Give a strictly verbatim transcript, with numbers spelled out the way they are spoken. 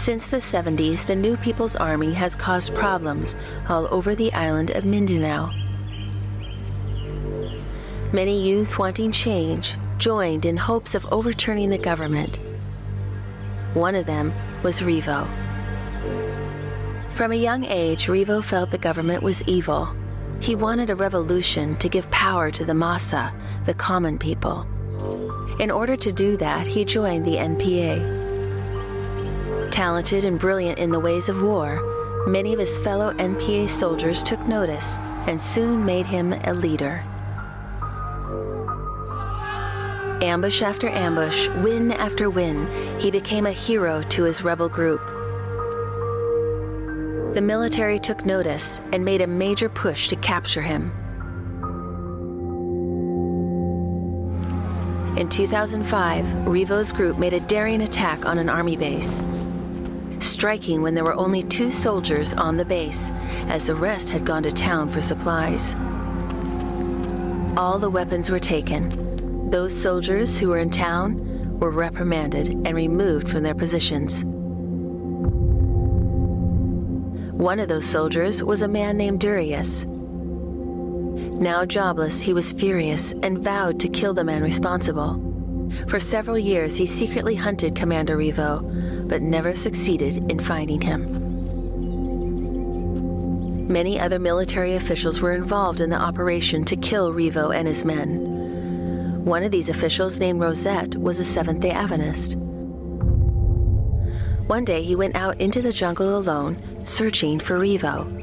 Since the seventies, the New People's Army has caused problems all over the island of Mindanao. Many youth wanting change joined in hopes of overturning the government. One of them was Revo. From a young age, Revo felt the government was evil. He wanted a revolution to give power to the masa, the common people. In order to do that, he joined the N P A. Talented and brilliant in the ways of war, many of his fellow N P A soldiers took notice and soon made him a leader. Ambush after ambush, win after win, he became a hero to his rebel group. The military took notice and made a major push to capture him. In two thousand five, Revo's group made a daring attack on an army base, striking when there were only two soldiers on the base, as the rest had gone to town for supplies. All the weapons were taken. Those soldiers who were in town were reprimanded and removed from their positions. One of those soldiers was a man named Durius. Now jobless, he was furious and vowed to kill the man responsible. For several years, he secretly hunted Commander Revo, but never succeeded in finding him. Many other military officials were involved in the operation to kill Revo and his men. One of these officials, named Rosette, was a Seventh-day Adventist. One day, he went out into the jungle alone, searching for Revo.